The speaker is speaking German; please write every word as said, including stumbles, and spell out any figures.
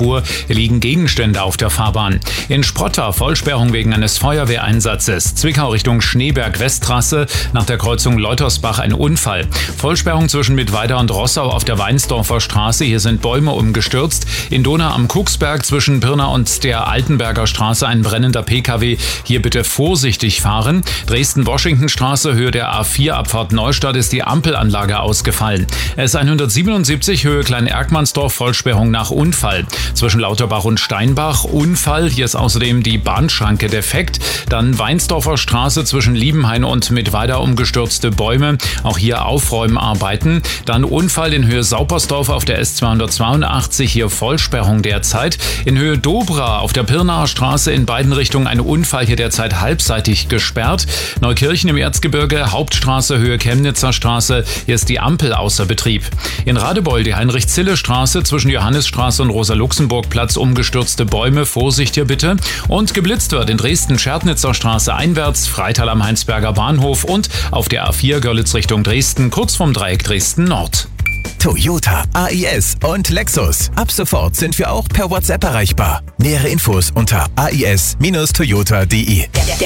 Spur liegen Gegenstände auf der Fahrbahn. In Sprotta Vollsperrung wegen eines Feuerwehreinsatzes. Zwickau Richtung Schneeberg-Westtrasse, nach der Kreuzung Leutersbach ein Unfall. Vollsperrung zwischen Mittweida und Rossau auf der Weinsdorfer Straße. Hier sind Bäume umgestürzt. In Donau am Kucksberg zwischen Pirna und der Altenberger Straße ein brennender P K W. Hier bitte vorsichtig fahren. Dresden-Washington-Straße, Höhe der A vier, Abfahrt Neustadt, ist die Ampelanlage ausgefallen. S hundertsiebenundsiebzig, Höhe Klein-Erkmannsdorf, Vollsperrung nach Unfall. Zwischen Lauterbach und Steinbach, Unfall. Hier ist außerdem die Bahnschranke defekt. Dann Weinsdorfer Straße zwischen Liebenhain und Mittweida, umgestürzte Bäume. Auch hier Aufräumarbeiten. Dann Unfall in Höhe Saupersdorf auf der S zweihundertzweiundachtzig. Hier Vollsperrung derzeit. In Höhe Dobra auf der Pirnaer Straße in beiden Richtungen ein Unfall, hier derzeit halbseitig gesperrt. Neukirchen im Erzgebirge, Hauptstraße, Höhe Chemnitzer Straße. Hier ist die Ampel außer Betrieb. In Radebeul die Heinrich-Zille-Straße zwischen Johannisstraße und Rosa-Luxemburg-Platz, umgestürzte Bäume. Vorsicht hier bitte. Und geblitzt wird in Dresden-Scherdnitzer Straße einwärts, Freital am Heinsberger Bahnhof und auf der A vier Görlitz Richtung Dresden, kurz vom Dreieck Dresden Nord. Toyota, A I S und Lexus. Ab sofort sind wir auch per WhatsApp erreichbar. Nähere Infos unter a i s Bindestrich toyota punkt d e.